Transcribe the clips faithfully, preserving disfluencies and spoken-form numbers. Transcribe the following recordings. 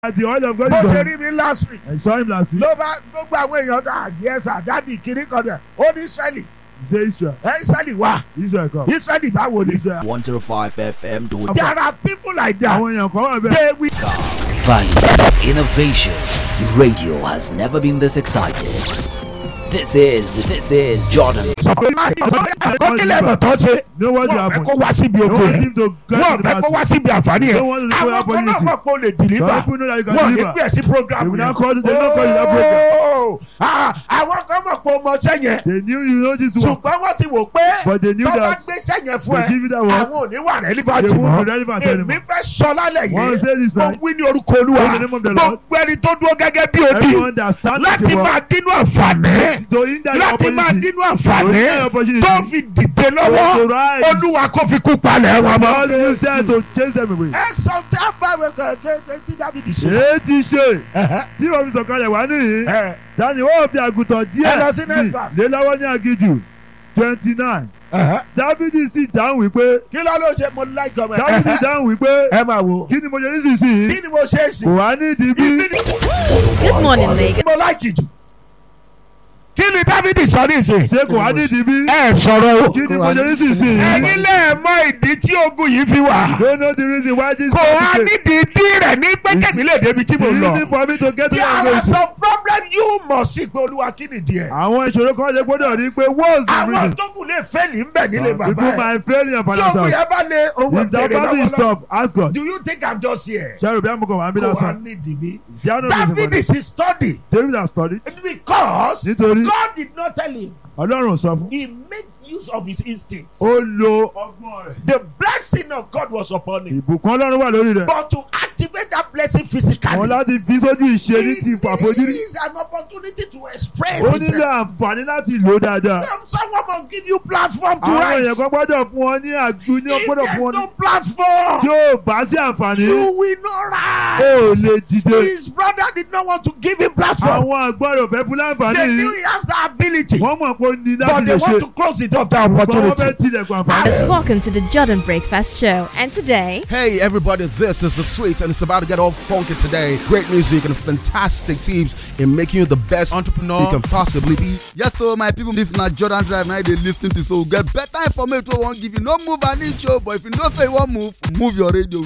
The oil of God bó is ṣe on. rí mi last week. I saw him last week. ló bá gbogbo àwọn èèyàn náà yes àdáàdì kiri kan dẹ̀ ó ní Israeli He said Israel. ẹ Israeli wà Israel come. Israeli báwo ni. Israel. one oh five F M do There are people like that. Àwọn èèyàn kan wà bẹ́ẹ̀. They will. Value, innovation. Radio has never been this excited. This is, this is Jordan. Kókìlẹ̀ ẹ̀bọ̀ tó ṣe. No what Wọ́n fẹ́ happened. kó wá síbi No oko one yẹn. seem to get Wọ́n to the fẹ́ kó party. wá síbi àǹfààní yẹn. No one is going Àwọn kan náà opportunity. mọ̀ pé o lè Some deliver. people know that you can Wọ́n ní deliver. pé ẹ̀sìn program They will yẹn. not call you. They will not call you that program. Oh, ah, àwọn kan mọ̀ pé o mọ iṣẹ́ yẹn. They knew you know this one. Ṣùgbọ́n wọ́n ti wò pé But they knew tó bá that gbé iṣẹ́ yẹn fún they ẹ give you that one. àwọn ò ní wà relevant They won't mọ́. be relevant Èmi anymore. fẹ́ sọ lálẹ́ One say this yìí mo night. wí ní orúkọ Olúwa In the name of the Lord. gbogbo ẹni tó dúró gẹ́gẹ́ bí odi Everyone that stands láti before máa dínú àǹfààní to hinder your láti máa opportunity. dínú àǹfààní To hinder your opportunity. tó fi dìde To lọ́wọ́ rise. Olúwa kò fi kú palẹ̀ wọn All mọ́. you said to chase them away. ẹ sọ tí a bá wẹ kẹ ṣe ṣe tí Dábìdì ṣe. Èé ti ṣe. Ẹ̀hẹ́. Tí wọ́n fi sọ̀kalẹ̀ wá nìyí. Ẹ. Dani wọ́n fi àgùntàn Ẹ lọ sí díẹ̀ next verse. lé lọ́wọ́ ní agíjù twenty nine. Ẹ̀hẹ́. Dáfídì sì dáhùn wípé kí ló ló ṣe mo láì jọmọ Dáfídì ẹ. dáhùn wípé ẹ máa wo kí ni mo ṣe nísinsìnyí kí ni mo ṣe é sí. kò wá ní ìdí bí. Ibi ni Good morning, Lagos. mo láìkì jù. kí ni Dábìdì sọ ní ìsìn. ṣé kò wá ní ìdí bí. ẹ sọ̀rọ̀ o. kí ni mo ṣe nísinsìnyí. ẹ̀yin lè mọ ìdí tí ogun yìí fi wà. don't know the reason why this kò wá is nídìí ìdí rẹ̀ ní pẹ́kẹ́mí lè débi tí mo the lọ. reason for me to get to There that are place. some problem you must see pé Olúwa kí nìdí ẹ̀. àwọn ìṣòro kan ṣe gbọ́dọ̀ rí pé what's the àwọn reason. tó kù lè fẹ́ẹ̀lì ń bẹ̀ nílé Some people bàbá ẹ̀. might fail in your tí father's ogun house. yẹn bá lé owó if the ìbéèrè family lọ́wọ́ stop ask God. do you think I'm just here. ṣẹ́rù bí amúkọ̀ wà ń bí kò wá lásán. nídìí mi. there are no reason for David this. is study David has studied. because nítorí God did not tell him. Ọlọ́run sọ fún. He made use of his instinct. ó lo ọgbọ́n rẹ̀. The blessing of God was upon him. ìbùkún Ọlọ́run wà lórí rẹ̀. But to activate that blessing physically. wọn láti fi sójú ìṣe ní ti fàfojúrí. It is an opportunity to express ó it. nílò àǹfààní láti lò ó dáadáa. Someone must give you platform to àwọn rise. èèyàn kan gbọ́dọ̀ fún ọ ní àgbo ní If ọgbọ́dọ̀ there's fún ọ ní. no platform, tí ó bá sí àǹfààní you will not ó rise. lè dìde. His brother did not want to give him platform. àwọn àgbọ̀rọ̀ fẹ́ fún láǹfààní They knew yìí. he has the ability, wọ́n mọ̀ pé ó ní but láti they lè want ṣe. to close it up that ṣùgbọ́n wọ́n opportunity. fẹ́ tilẹ̀kùn àǹfààní. Let's welcome to the Jordan Breakfast Show. And today, Hey everybody, this is The Sweets and it's about to get all funky today. Great music and fantastic tips in making you the best entrepreneur you can possibly be. Yes, so my people, this is not Jordan Drive. Now they listen to so get better information. We won't give you no move and each show, but if you don't say one move, move your radio.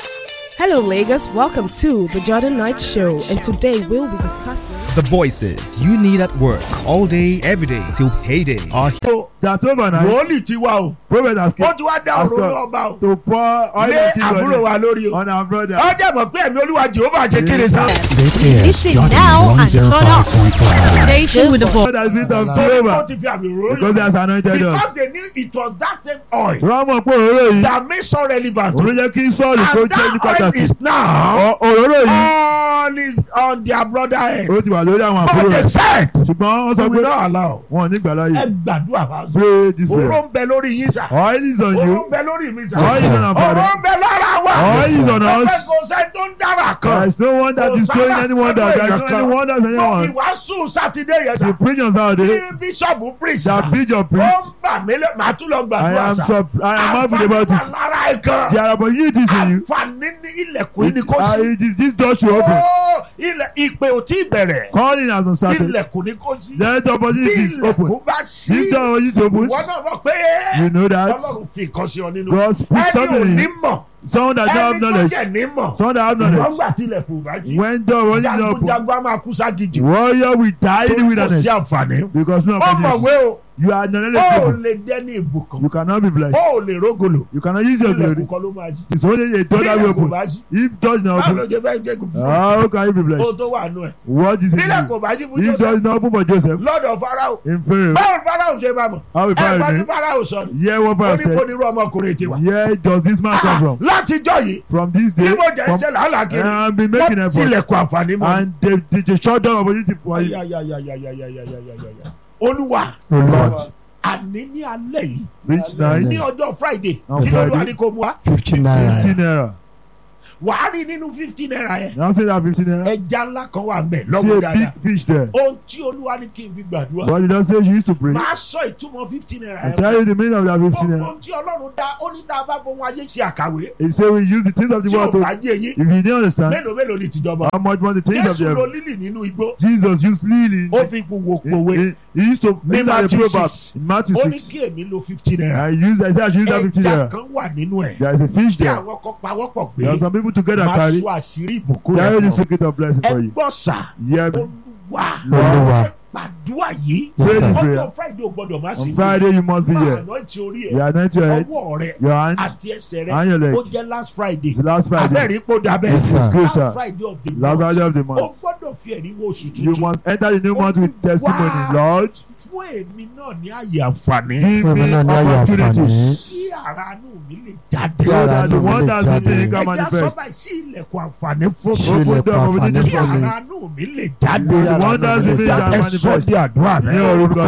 Hello, Lagos. Welcome to the Jordan Night Show, and today we'll be discussing. The voices you need at work all day, every day till payday are so that's overnight. Wòlíì ti wá o. prophet has Ó ti wá dá has òróró come ọba o. to pour oil Lé of àbúrò wa lórí o. on our brother. Ó jẹ́ mọ̀ pé ẹ̀mí Olúwa Jèhófà ṣe kéré sá. This is listen Jordan now and turn up. one oh five point five. Station with the voice. God has been of Ó favour ti fi àmì òróró because he has anointed us. Because they knew it was that same oil wọ́n mọ̀ pé òróró yìí that made so relevant. òun ló jẹ́ kí sọ́ọ̀lù kó And jẹ́ ní that oil pàtàkì. is now Ọ- òróró yìí all is on their brother head. ó ti wà lórí àwọn But àbúrò they rẹ̀ said, ṣùgbọ́n wọ́n sọ we pé will not allow. wọn ò ní gbà Ẹ láàyè. gbàdúrà fáwọn. pray this Òróró prayer. ń bẹ lórí yín sà. oil is on Òróró you. ń bẹ lórí mi sà. oil is on our Òróró father. ń bẹ lára wa. Oil is on us. Ọ̀pẹ kò sẹ́ni tó ń dára there kan. is no one that is showing anyone that there is no anyone that is Mo anyone. ìwàásù Sátidé yẹn sà. the preach on Saturday Tí bíṣọ̀bù preach that sà. preach your Ó preach. ń bà mí lẹ́ màá tún lọ I gbàdúrà am sà. sub I am happy about Àǹfààní it. wà lára ẹ̀ kan. there are opportunities in you. Àǹfààní ní ilẹ̀kùn yìí ni kò Uh, sí. it is this door should open. Ó, ilẹ̀ ìpè ò tí ì bẹ̀rẹ̀. calling has not started. Ilẹ̀kùn ni kò sí. let the Bí opportunities open. ilẹ̀kùn bá sí. if the opportunity opens Ìwọ náà mọ̀ pé you know that Ọlọ́run fi nǹkan sí ọ nínú. God speak Ẹni ò something in ní you. mọ̀. someone that don't have Ẹni tó knowledge jẹ̀ ní mọ̀. someone that have knowledge Nígbà tí ilẹ̀kùn bá jí. when the opportunity open Jagunjagun á máa kú ságijì. warrior will die in the Kò wilderness sí àǹfààní. because no Ó opportunity mọ̀wé o. you are Ó knowledgeable lè dẹ́ni ìbùkún. you cannot be blessed Ó lè rógòlò. you cannot use your glory Ilẹ̀kùn kan ló máa jí. it's only a door Bí that will ilẹ̀kùn open bá jí. if doors not Báwo ló open ṣe fẹ́ jẹ́ kùn? how can you be Ó blessed tó wà nù ẹ̀. what is Bí it ilẹ̀kùn bá jí fún if doors Joseph. not open for Joseph Lọ́dọ̀ Fáráò. in Pharaoh Báwo Fáráò ṣe máa mọ̀? how will Ẹ bá Pharaoh ní name Fáráò sọ ni. hear what Ó Pharaoh ní kò said ní irú ọmọkùnrin tiwa. where does this man come from Látijọ́ yìí. from this Tí day mo jẹ́ from ń ṣe làálàá kiri. and I been making Wọ́n effort tilẹ̀kùn àǹfààní mọ́. and they they they shut down opportunity for you. Ayayayayayayayayayaya. Olúwa Lord àní ní alẹ́ yìí which ní night ọjọ́ Friday On kí ló wà Friday? ní kò mú wa. fifty fifty naira. naira wàá rí nínú fifty naira yẹn. Now say that fifteen naira. ẹja ńlá kan wà mẹ́ See lọ́wọ́ a dáadáa. big fish there. ohun tí olúwa ní kí n fi gbàdúrà. But you don't say you used to pray. máa sọ ìtumọ̀ fifty naira I yẹn. tell you the meaning of that fifteen naira. ohun tí ọlọ́run dá ó ní tá a bá fọwọ́ ayé ṣe àkàwé. He say we use the things of the tí ò world to. bá yé yín. If you didn't understand, mélòó mélòó ni tìjọba. how much more the things of the Jésù lo heaven. lílì nínú igbó. Jesus used lily. ó fi gbogbo He, pòwe. he, he used to Ní use that Matthew proverb six. in Matthew ó ní six. kí èmi lo fifty naira. I use I said I should use that fifteen ẹja naira. kan wà nínú ẹ̀. There is a fish tí there. àwọn kan pawọ́pọ̀ pé. There are some people together máa carry. sọ àṣírí ìbùkún Carry rẹ̀ the fún ọ. secret of blessing for ẹ you. gbọ́ sà. Yeah. olúwa. Lord. gbàdúrà yìí. Pray this ọjọ́ prayer. Friday ò gbọ́dọ̀ má On sí. Friday you must be máa here. àná ti orí You ẹ̀. anoint your head, ọwọ́ rẹ̀ your hand, àti ẹsẹ̀ rẹ̀. and your leg. ó jẹ́ last Friday. It's the last Friday. abẹ́rẹ́ ipò dàbẹ́. Yes, sir. Good, sir. last Friday of the Last month. Friday of the ó month. gbọ́dọ̀ fi ẹ̀rí wo oṣù You tuntun. must enter the new month with testimony. Wow. Lord, fún èmi náà ní àyè àǹfààní. give Fún mi me náà ní àyè opportunity. àǹfààní. kí àránú mi lè jáde. So Kí that the àránú mi lè wonders in me jáde. can ẹja manifest. sọ́ba sí ilẹ̀kùn àǹfààní fún Ṣí mi. Open ilẹ̀kùn door of àǹfààní opportunity kí for fún mi. àránú mi lè jáde. Kí The àránú wonders mi in lè me jáde. can ẹ sọ manifest. di àdúrà Ní rẹ. orúkọ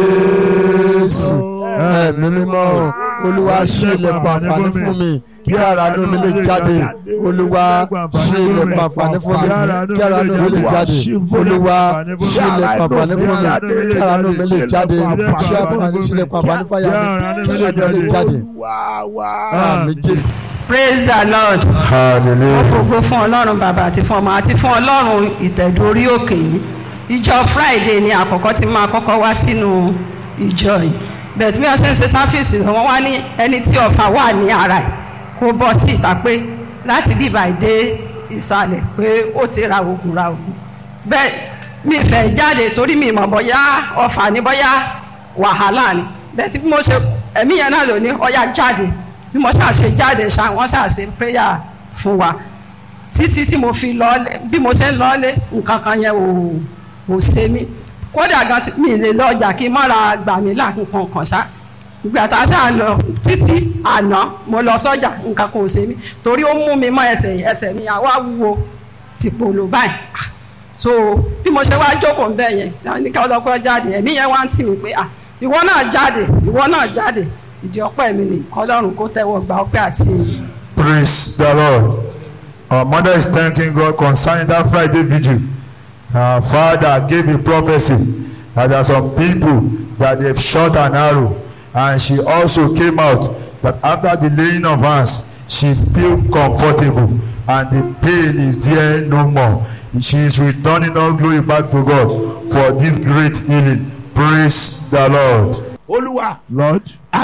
Jésù. Jésù. Ẹ̀mí mímọ́. Olúwa ṣí ilẹ̀kùn àǹfààní fún mi. Kí àránú mi lè jáde. Olúwa ṣí ilẹ̀kùn àǹfààní fún mi. Kí àránú mi lè jáde. Olúwa ṣí ilẹ̀kùn àǹfààní fún mi. Kí àránú mi lè jáde. Ṣí àǹfààní ṣí ilẹ̀kùn àǹfààní fáyà mi. Kí àránú mi lè jáde. wá wá. Àmín Jésù. Praise the Lord. Hallelujah. Mo fògo fún Ọlọ́run bàbá àti fún ọmọ àti fún Ọlọ́run ìtẹ̀dó orí òkè yìí. Ìjọ Friday ni àkọ́kọ́ tí máa kọ́kọ́ wá sínú ìjọ yìí. Bẹ̀ẹ̀ tí mi ò ṣe ń ṣe sáfíìsì wọ́n wá ní ẹni tí ọ̀fà wà ní ara ẹ̀ kó bọ́ sí ìta pé láti bíbá ìdé ìsàlẹ̀ pé ó ti ra oògùn ra oògùn. Bẹ́ẹ̀ mi fẹ́ jáde torí mi mọ̀ bọ́yá ọ̀fà ní bọ́yá wàhálà ni. Bẹ́ẹ̀ tí mo ṣe ẹ̀mí yẹn náà lò ní ọ̀yá jáde. Bí mo ṣáà ṣe jáde ṣá wọ́n ṣáà ṣe prayer fún wa títí tí mo fi lọ́ọ́lé bí mo ṣe ń lọ́ọ́lé nǹkan kan yẹn ò ò ṣe mí kódà gan mi lè lọ ọjà kí n mọ́ra gbà mí là nǹkan kan ṣá ìgbà tá a ṣáà lọ títí àná mo lọ sọ́jà nǹkan kan ò ṣe mí torí ó mú mi mọ́ ẹsẹ̀ ẹsẹ̀ mi àwa wúwo ti pòlò báyìí so bí mo ṣe wá jókòó ń bẹ̀ yẹn ní ká ọlọ́kọ́ jáde ẹ̀mí yẹn wá ń tì mí pé ah ìwọ náà jáde ìwọ náà jáde ìdí ọpẹ́ mi ni kọ́lọ́run kó tẹ́wọ́ gba ọpẹ́ àti èyí. Praise the Lord. Our mother is thanking God concerning that Friday vigil. Our father gave a prophecy that there are some people that they've shot an arrow, and she also came out that after the laying of hands, she feel comfortable and the pain is there no more. She is returning all glory back to God for this great healing. Praise the Lord. Olúwa. Lord.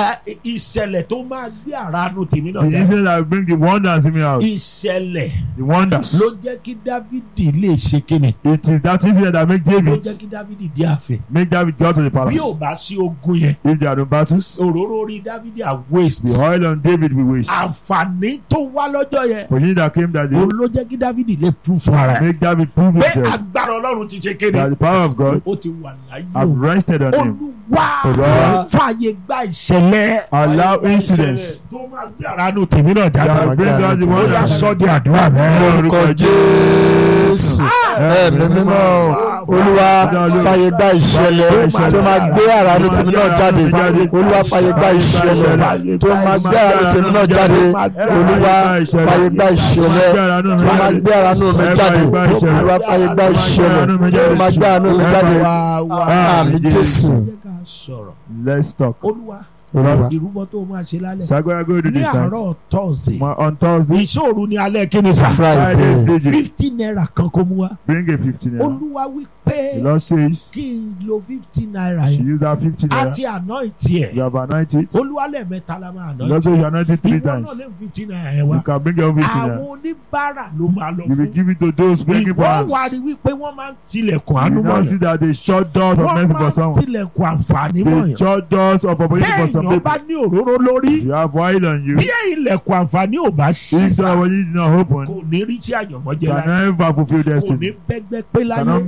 ìṣẹ̀lẹ̀ tó máa gbé àránú tèmi náà The jáde. incident that will bring the wonders in me out. ìṣẹ̀lẹ̀ The wonders. ló jẹ́ kí Dávidi lè ṣe kíni. It is that incident that make ló David jẹ́ kí Dávidi dé ààfin. make David go to the bí palace. ò bá sí ogun yẹn. If there are no battles, òróró orí Dávidi à waste. the oil on David will waste. àǹfààní tó wá lọ́jọ́ yẹn. For him that came that day, òun ló jẹ́ kí Dávidi lè prove fún ara ẹ̀. make David prove pé himself agbára Ọlọ́run ti ṣe kíni. that the power of God ó ti wà láyé. have rested on him. Olúwa Olúwa. fààyè gba ìṣẹ̀lẹ̀. Allow incidents tó máa gbé àránú tèmi náà that jáde. will bring out the ó yà wonders. sọ́ di àdúrà mẹ́rin. Orúkọ Jésù. Ẹ̀mí mímọ́. Olúwa fàyè gba ìṣẹ̀lẹ̀ tó máa gbé àránú tèmi náà jáde. Olúwa fàyè gba ìṣẹ̀lẹ̀ tó máa gbé àránú tèmi náà jáde. Olúwa fàyè gba ìṣẹ̀lẹ̀ tó máa gbé àránú mi jáde. Olúwa fàyè gba ìṣẹ̀lẹ̀ tó máa gbé àránú mi jáde. Àmín Jésù. Let's talk. Olúwa. Olúwa. ìrúbọ tó máa ṣe lálẹ́. Sagbara go to ní this night. àárọ̀ Thursday. Ma- On Thursday, ìṣòro ní alẹ́ kíni sà. Friday Friday. vigil. fifty naira kan kó mú wa. Bring a fifty naira. Olúwa wí pé The Lord says, kí n lo fifty naira you yẹn. use that fifty naira. àti àná ìtì ẹ̀. You have anointed it. Olúwa lẹ́ẹ̀mẹ́ta la máa The àná Lord ìtì. says you anointed three ìwọ times. náà lè fifty naira yẹn You wá. can bring your own fifty naira. àwọn oníbàárà ló máa lọ You will fún. give it to those begging for ìwọ wá hands. rí wípé wọ́n máa ń tilẹ̀kùn You àánú now mọ́ see yẹn. that they shut doors of wọ́n mercy for máa ń someone. tilẹ̀kùn àǹfààní mọ́ They yẹn. shut doors of opportunity for some bẹ́ẹ̀ èèyàn bá people. ní òróró lórí. You have oil on you. bí ilẹ̀kùn àǹfààní ò bá ṣí If sá that opportunity is not kò open, ní rí tí àyànmọ́ jẹ can láyé. never fulfill kò ní destiny. bẹ́gbẹ́ pé láyé. Cannot measure up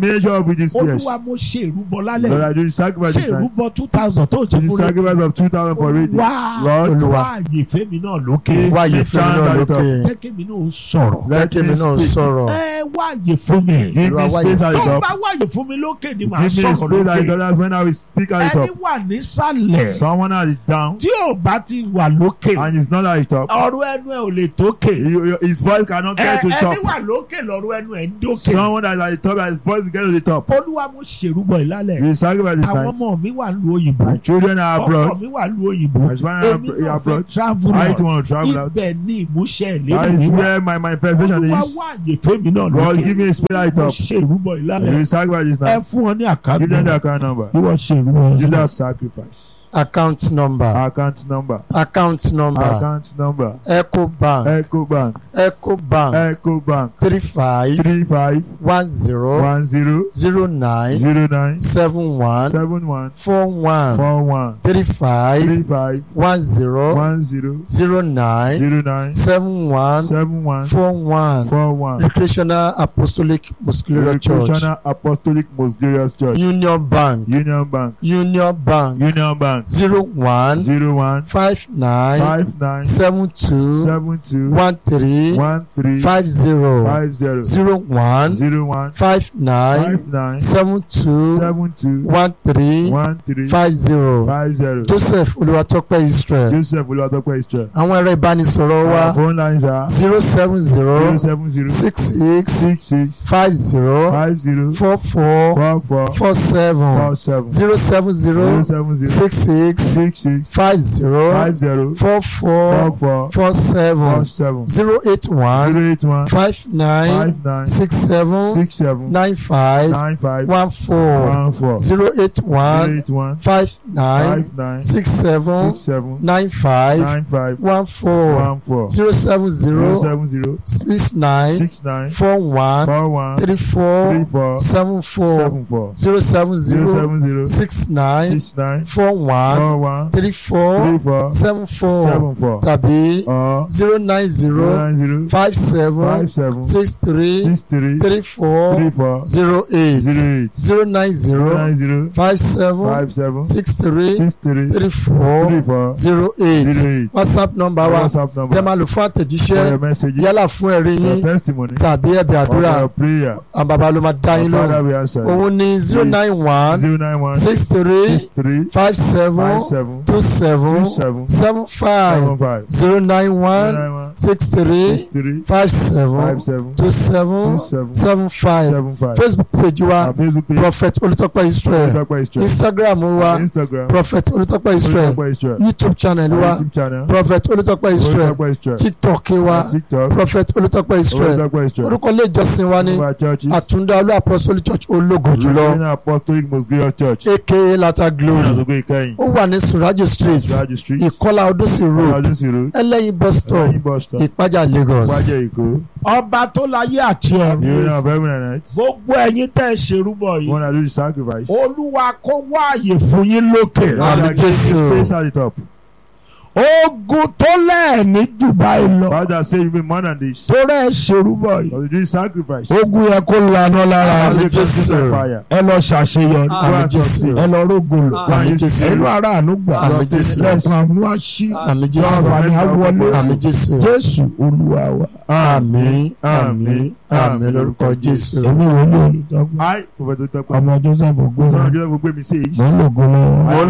with this flesh. Olúwa mo ṣe ìrúbọ Lord, lálẹ́. I do sacrifice Ṣé this night. ìrúbọ two thousand tó ṣe The fún sacrifice of two thousand for reading. Wá Lord, Olúwa. wá àyè fẹ́mi náà lókè. wá àyè fún mi náà lókè. Jẹ́ kémi náà sọ̀rọ̀. jẹ́ kí mi náà sọ̀rọ̀. Ẹ wá àyè fún mi. give me Olúwa, wá space at the Tó top. bá wá àyè fún mi lókè ni màá Give me sọ̀rọ̀ space at the lókè. top. That's when I will speak at the Ẹni top. wà nísàlẹ̀ Someone at the down tí ò bá ti wà lókè. and it's not at the top. Ọ̀rọ̀ ẹnu ẹ̀ ò lè tókè. You- you- His voice cannot Ẹ get to the ẹni top. wà lókè lọ́rọ̀ ẹnu ẹ̀ ń dókè. Someone that is at the top, that his voice will get to the top. Olúwa mo ṣèrúbọ ìlálẹ̀. We sacrifice this Àwọn night. ọmọ mi wà lu òyìnbó. My children are Ọkọ abroad. mi wà lu òyìnbó. My husband are Èmi abro- náà fẹ́ abroad. travel I out. too want to travel out. Ibẹ̀ ni ìmúṣẹ That ìlérí is mi wà. where my manifestation Olúwa is. wá àyè fẹ́mi náà God, lókè. give me a spirit at the Mo top. ṣèrúbọ ìlálẹ̀. We sacrifice this Ẹ night. fún wọn ní Give them the àkáǹtì. account number. Bí wọ́n ṣèrúbọ Give ìlálẹ̀. that sacrifice. account number Account number. account number Account number. Ecobank Ecobank. Ecobank Ecobank. three five Three five one zero one zero zero nine zero nine seven one seven one four one four one three five three five one zero one zero zero nine zero nine seven one seven one four one four one. Recreational Apostolic Muscular Church Recreational Apostolic Most Glorious Church. Union Bank Union Bank. Union Bank Union Bank. zero one Zero one five nine five nine seven two seven two one three one three five zero five zero zero one zero one five nine five nine seven two seven two one three one three five zero five zero. Joseph Olúwatópẹ́ Israel. Joseph Olúwatópẹ́ Israel. Àwọn ẹ̀rọ ìbánisọ̀rọ̀ Our wa phone lines are zero seven zero zero seven zero six six six six five zero five zero four four four four four seven four seven zero seven zero zero seven zero six six six six five zero five zero four four four four four seven four seven zero eight one zero eight one five nine five nine six seven six seven nine five nine five one four one four zero eight zero one eight one five nine five nine six seven six seven nine five nine five one four one four zero seven zero zero seven zero six nine six nine four one four one three three four four seven four seven four zero seven zero zero seven zero six nine six nine four one four one three three four four seven four seven four tàbí or zero nine zero zero nine zero five seven five seven six three six three three four three four zero eight zero eight zero nine zero zero nine zero five seven five seven six three six three three three four four zero eight zero eight. whatsapp number wa WhatsApp tẹ́ number máa lò fún for your àtẹ̀jíṣẹ́ messages yálà fún ẹ̀rí your yín testimony tàbí ẹ̀bẹ̀ or for àdúrà your prayer. àwọn bàbá ló máa dá Our yín Father lóhùn we answer. òun ní zero nine one zero nine one six three six three five seven five seven two seven two seven seven five seven five zero nine zero one nine one six three six three five seven five seven two seven two seven seven five seven five. facebook page wa Our Facebook page prophet Olútópẹ́ Israel Olútópẹ́ Israel. instagram wa Instagram prophet Olútópẹ́ Israel Olútópẹ́ Israel. youtube channel wa YouTube channel prophet Olútópẹ́ Israel Olútópẹ́ Israel. tiktok wa TikTok prophet Olútópẹ́ Israel Olútópẹ́ Israel. orúkọ ilé ìjọsìn wa ní Our churches àtúndá olú apostolic church ológo jùlọ Redeemer Apostolic Most Glorious Church. aka lata glory Ìyàsókè ìkẹyìn. ó wà ní surajo street Strategy Street. ìkọlà odòsì road Ọlọ́dúnsì Road. ẹlẹ́yin bus stop Ẹ̀yìn bus stop. ìpájà lagos. Wájẹ́ Èkó. Ọba tó láyé àti ọ̀run. Union of Heaven and Earth. Gbogbo ẹ̀yin tẹ́ ẹ ṣerúbọ yìí. One that do the sacrifice. Olúwa kó wá àyè fún yín lókè. Lord, I give you space at the top. Ogun tó lẹ́ẹ̀ní jù báyìí lọ. Father say you be more than this. Tó rẹ̀ ṣerúbọ yìí. Lord, you do the sacrifice. Ogun yẹ kó lànà lára Lord, rẹ̀. you consume by fire. Ẹ lọ ṣàṣeyọrí. Àmín Jésù. Ẹ lọ rógolo. Àmín Jésù. Ẹnu ara àánú gbà. Àmín Jésù. Lẹ́kùn àánú àṣì. Àmín Jésù. Àǹfààní àwọlé. Àmín Jésù. Jésù Olúwa wa. àmín àmín àmín lórúkọ Jésù. Èmi wo ló olùdókòwò? I, Prophet Olútópẹ́. Ọmọ Joseph Ògbó. Son of Joseph Ogbe mi says. Mo ń lògo lọ́wọ́.